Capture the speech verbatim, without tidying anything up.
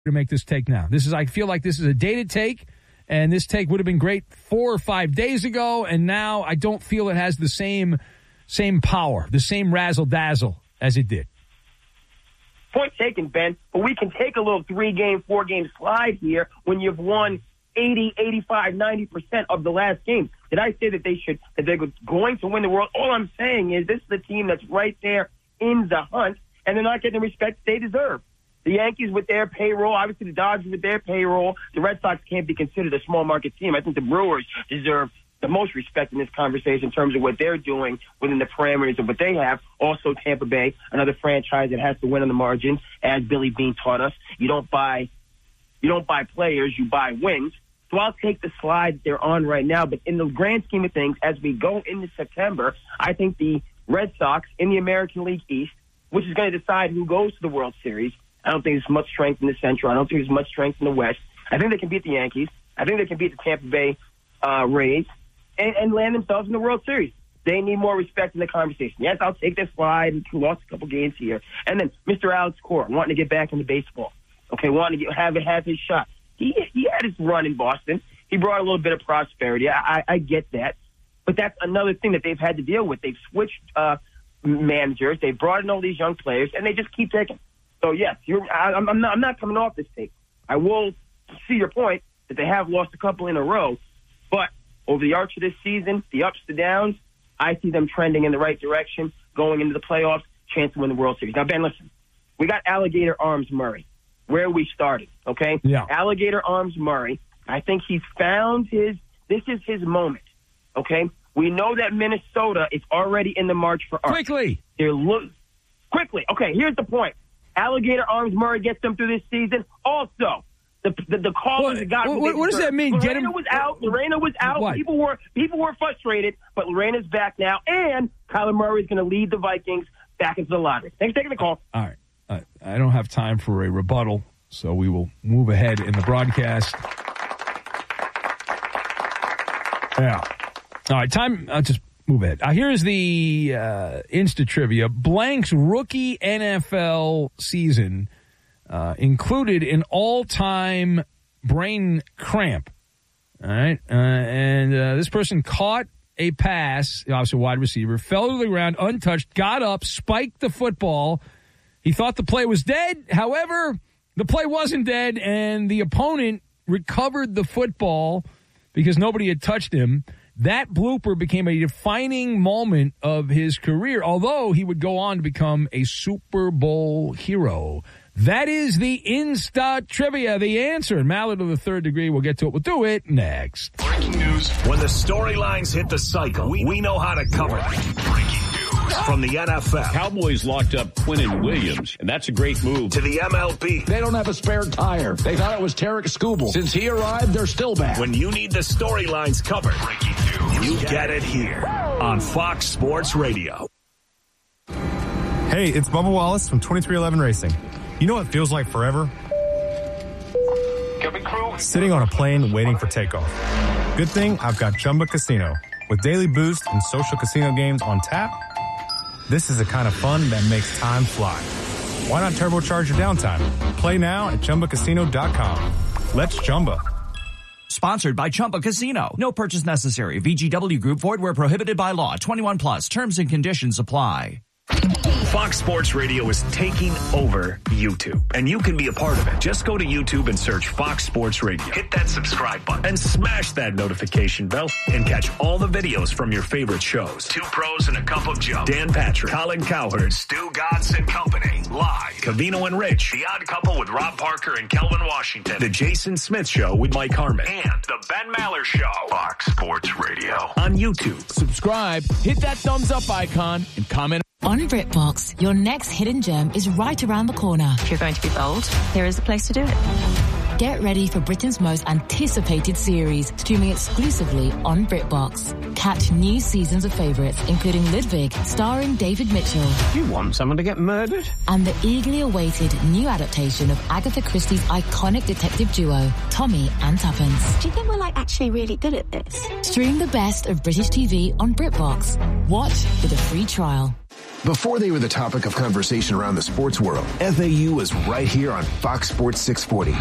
to make this take now. This is, I feel like this is a dated take, and this take would have been great four or five days ago, and now I don't feel it has the same same power, the same razzle-dazzle as it did. Point taken, Ben, but we can take a little three-game, four-game slide here when you've won eighty, eighty-five, ninety percent of the last game. Did I say that they should, that they're going to win the world? All I'm saying is this is a team that's right there in the hunt, and they're not getting the respect they deserve. The Yankees with their payroll, obviously the Dodgers with their payroll, the Red Sox can't be considered a small market team. I think the Brewers deserve the most respect in this conversation in terms of what they're doing within the parameters of what they have. Also, Tampa Bay, another franchise that has to win on the margins, as Billy Beane taught us. You don't buy, you don't buy players, you buy wins. So I'll take the slide they're on right now. But in the grand scheme of things, as we go into September, I think the Red Sox in the American League East, which is going to decide who goes to the World Series. I don't think there's much strength in the Central. I don't think there's much strength in the West. I think they can beat the Yankees. I think they can beat the Tampa Bay uh, Rays and, and land themselves in the World Series. They need more respect in the conversation. Yes, I'll take this slide and lost a couple games here. And then Mister Alex Cora wanting to get back into baseball. Okay, wanting to get, have it have his shot. He he had his run in Boston. He brought a little bit of prosperity. I, I, I get that. But that's another thing that they've had to deal with. They've switched uh, managers. They've brought in all these young players, and they just keep taking. So, yes, you're, I, I'm, not, I'm not coming off this tape. I will see your point that they have lost a couple in a row. But over the arch of this season, the ups, the downs, I see them trending in the right direction, going into the playoffs, chance to win the World Series. Now, Ben, listen, we got Alligator Arms Murray, where we started, okay? Yeah. Alligator Arms Murray, I think he's found his, this is his moment, okay? We know that Minnesota is already in the march for arch. Quickly. They're look Quickly. Okay, here's the point. Alligator Arms Murray gets them through this season. Also, the the, the callers what, got what, what does that mean? Lorena Get him was out. Lorena was out. What? People were people were frustrated, but Lorena's back now, and Kyler Murray is going to lead the Vikings back into the lottery. Thanks for taking the call. All right. Uh, I don't have time for a rebuttal, so we will move ahead in the broadcast. Yeah. All right, time. I'll just move ahead. Uh, here's the uh, Insta trivia. Blank's rookie N F L season uh, included an all-time brain cramp. All right, uh, and uh, this person caught a pass, obviously wide receiver, fell to the ground untouched, got up, spiked the football. He thought the play was dead. However, the play wasn't dead, and the opponent recovered the football because nobody had touched him. That blooper became a defining moment of his career, although he would go on to become a Super Bowl hero. That is the Insta trivia, the answer. And Mallet of the third degree, we'll get to it. We'll do it next. Breaking news. When the storylines hit the cycle, we, we know how to cover it. Breaking news from the N F L. Cowboys locked up Quinnen Williams, and that's a great move. To the M L B. They don't have a spare tire. They thought it was Tarek Skubal. Since he arrived, they're still bad. When you need the storylines covered, breaking news, you get it here on Fox Sports Radio. Hey, it's Bubba Wallace from twenty-three eleven Racing. You know what feels like forever? Sitting on a plane waiting for takeoff. Good thing I've got Chumba Casino. With daily boost and social casino games on tap, this is the kind of fun that makes time fly. Why not turbocharge your downtime? Play now at Chumba Casino dot com. Let's Chumba. Sponsored by Chumba Casino. No purchase necessary. V G W Group. Void where prohibited by law. twenty-one plus. Terms and conditions apply. Fox Sports Radio is taking over YouTube, and you can be a part of it. Just go to YouTube and search Fox Sports Radio. Hit that subscribe button and smash that notification bell and catch all the videos from your favorite shows. Two Pros and a Cup of Joe. Dan Patrick, Colin Cowherd, Stu Godson and Company. Live. Cavino and Rich. The Odd Couple with Rob Parker and Kelvin Washington. The Jason Smith Show with Mike Harmon. And The Ben Maller Show. Fox Sports Radio. On YouTube. Subscribe, hit that thumbs up icon, and comment. On BritBox, your next hidden gem is right around the corner. If you're going to be bold, here is the place to do it. Get ready for Britain's most anticipated series, streaming exclusively on BritBox. Catch new seasons of favourites, including Ludwig, starring David Mitchell. You want someone to get murdered? And the eagerly awaited new adaptation of Agatha Christie's iconic detective duo, Tommy and Tuppence. Do you think we're, like, actually really good at this? Stream the best of British T V on BritBox. Watch with a free trial. Before they were the topic of conversation around the sports world, F A U was right here on Fox Sports six forty.